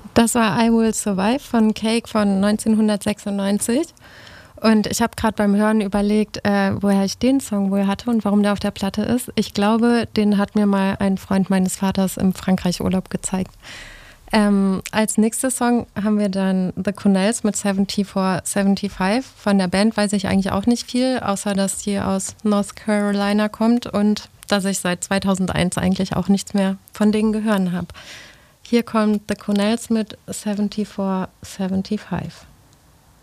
Das war I Will Survive von Cake von 1996. Und ich habe gerade beim Hören überlegt, woher ich den Song wohl hatte und warum der auf der Platte ist. Ich glaube, den hat mir mal ein Freund meines Vaters im Frankreich-Urlaub gezeigt. Als nächster Song haben wir dann The Cornells mit 7475. Von der Band weiß ich eigentlich auch nicht viel, außer dass die aus North Carolina kommt und dass ich seit 2001 eigentlich auch nichts mehr von denen gehört habe. Hier kommt The Cornells mit 7475.